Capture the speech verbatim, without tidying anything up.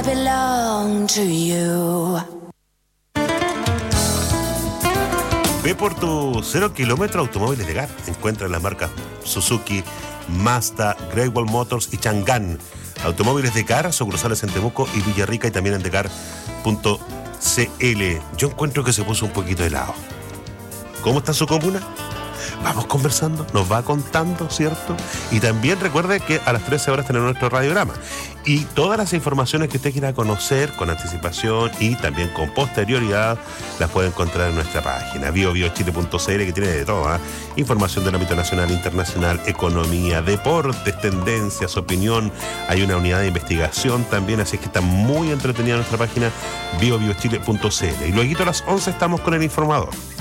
I belong to you. Ve por tu cero kilómetro Automóviles de Gar. Encuentra las marcas Suzuki, Mazda, Great Wall Motors y Chang'an. Automóviles de Gar, sucursales en Temuco y Villarrica y también en decar punto c l. Yo encuentro que se puso un poquito helado. ¿Cómo está su comuna? Vamos conversando, nos va contando, ¿cierto? Y también recuerde que a las trece horas tenemos nuestro radiograma. Y todas las informaciones que usted quiera conocer con anticipación y también con posterioridad las puede encontrar en nuestra página bio bio chile punto c l, que tiene de todo, ¿eh? Información del ámbito nacional, internacional, economía, deportes, tendencias, opinión. Hay una unidad de investigación también, así que está muy entretenida nuestra página bio bio chile punto c l. Y luego a las once estamos con el informador.